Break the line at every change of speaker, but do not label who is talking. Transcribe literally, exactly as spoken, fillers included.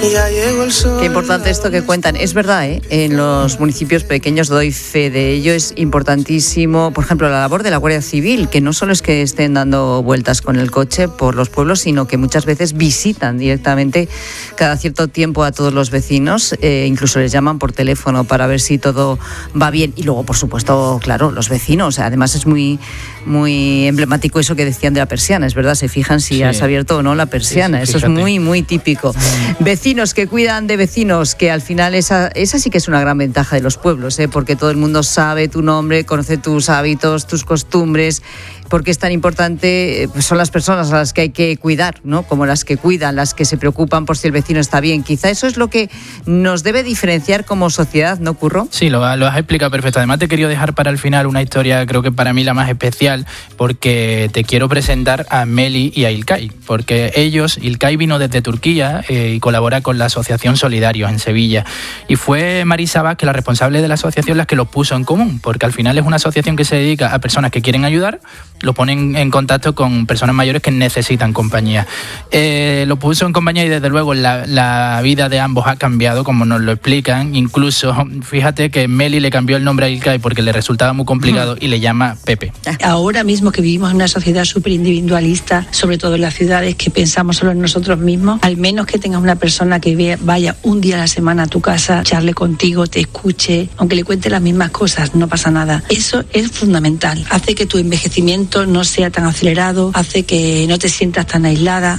Ya llegó el sol.
Qué importante esto que cuentan. Es verdad, ¿eh? En los municipios pequeños doy fe de ello. Es importantísimo, por ejemplo, la labor de la Guardia Civil, que no solo es que estén dando vueltas con el coche por los pueblos, sino que muchas veces visitan directamente cada cierto tiempo a todos los vecinos, eh, incluso les llaman por teléfono para ver si todo va bien. Y luego, por supuesto, claro, los vecinos. Además es muy, muy emblemático eso que decían de la persiana, es verdad, se fijan si sí. has abierto o no la persiana. Sí, sí, eso es muy, muy típico. Mm. Vecinos que cuidan de vecinos, que al final esa, esa sí que es una gran ventaja de los pueblos, ¿eh? Porque todo el mundo sabe tu nombre, conoce tus hábitos, tus costumbres. Porque es tan importante, pues son las personas a las que hay que cuidar, ¿no? Como las que cuidan, las que se preocupan por si el vecino está bien. Quizá eso es lo que nos debe diferenciar como sociedad, ¿no, Curro?
Sí, lo, lo has explicado perfecto. Además te quería dejar para el final una historia, creo que para mí la más especial, porque te quiero presentar a Meli y a İlkay, porque ellos, İlkay vino desde Turquía eh, y colabora con la Asociación Solidarios en Sevilla. Y fue Marisa Vázquez, la responsable de la asociación, la que los puso en común, porque al final es una asociación que se dedica a personas que quieren ayudar, lo ponen en contacto con personas mayores que necesitan compañía. Eh, lo puso en compañía y desde luego la, la vida de ambos ha cambiado, como nos lo explican. Incluso, fíjate que Meli le cambió el nombre a İlkay porque le resultaba muy complicado y le llama Pepe.
Ahora mismo que vivimos en una sociedad súper individualista, sobre todo en las ciudades, que pensamos solo en nosotros mismos, al menos que tengas una persona que vea, vaya un día a la semana a tu casa, charle contigo, te escuche, aunque le cuente las mismas cosas, no pasa nada. Eso es fundamental. Hace que tu envejecimiento no sea tan acelerado, hace que no te sientas tan aislada.